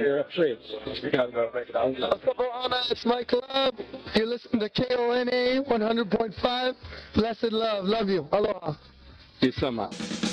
you're free. You gotta go break it down. It's my club. You listen to KONA 100.5. Blessed love. Love you. Aloha. Peace so much.